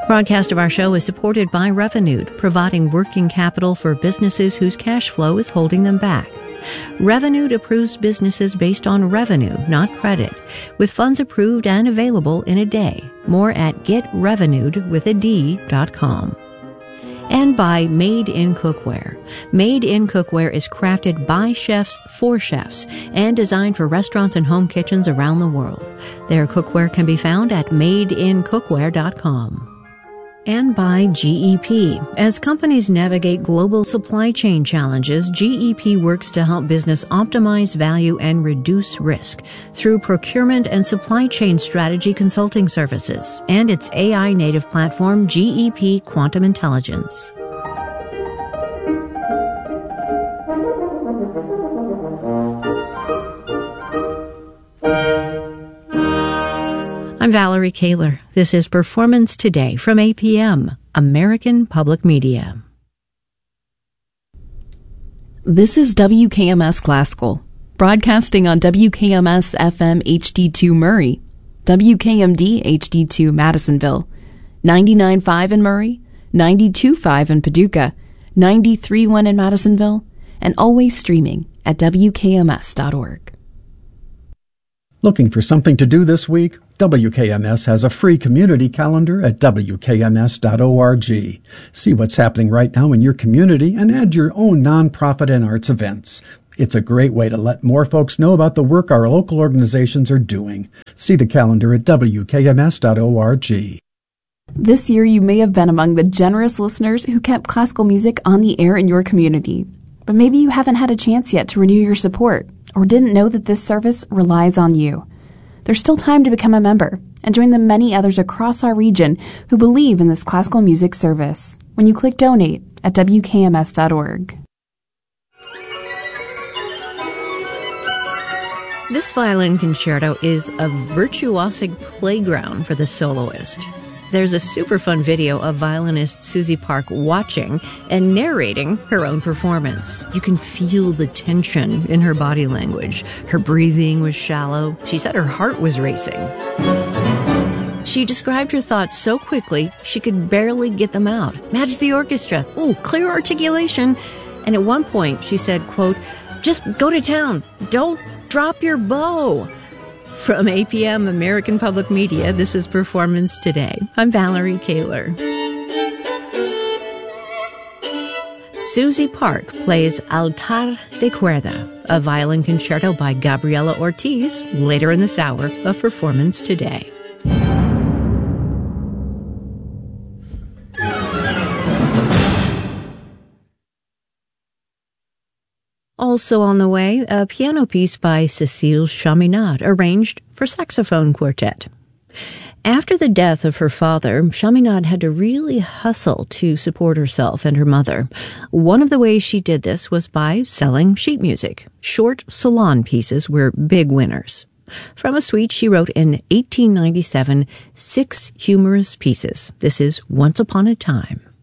Broadcast of our show is supported by Revenued, providing working capital for businesses whose cash flow is holding them back. Revenued approves businesses based on revenue, not credit, with funds approved and available in a day. More at getrevenued.com. And by Made in Cookware. Made in Cookware is crafted by chefs for chefs and designed for restaurants and home kitchens around the world. Their cookware can be found at madeincookware.com. And by GEP. As companies navigate global supply chain challenges, GEP works to help business optimize value and reduce risk through procurement and supply chain strategy consulting services and its AI-native platform, GEP Quantum Intelligence. I'm Valerie Kaler. This is Performance Today from APM, American Public Media. This is WKMS Classical, broadcasting on WKMS FM HD2 Murray, WKMD HD2 Madisonville, 99.5 in Murray, 92.5 in Paducah, 93.1 in Madisonville, and always streaming at WKMS.org. Looking for something to do this week? WKMS has a free community calendar at WKMS.org. See what's happening right now in your community and add your own nonprofit and arts events. It's a great way to let more folks know about the work our local organizations are doing. See the calendar at WKMS.org. This year you may have been among the generous listeners who kept classical music on the air in your community. But maybe you haven't had a chance yet to renew your support, or didn't know that this service relies on you. There's still time to become a member and join the many others across our region who believe in this classical music service when you click Donate at WKMS.org. This violin concerto is a virtuosic playground for the soloist. There's a super fun video of violinist Susie Park watching and narrating her own performance. You can feel the tension in her body language. Her breathing was shallow. She said her heart was racing. She described her thoughts so quickly she could barely get them out. Match the orchestra. Ooh, clear articulation. And at one point she said, quote, "Just go to town. Don't drop your bow." From APM, American Public Media, this is Performance Today. I'm Valerie Kaler. Susie Park plays Altar de Cuerda, a violin concerto by Gabriela Ortiz, later in this hour of Performance Today. Also on the way, a piano piece by Cécile Chaminade, arranged for saxophone quartet. After the death of her father, Chaminade had to really hustle to support herself and her mother. One of the ways she did this was by selling sheet music. Short salon pieces were big winners. From a suite she wrote in 1897, 6 humorous pieces. This is Once Upon a Time.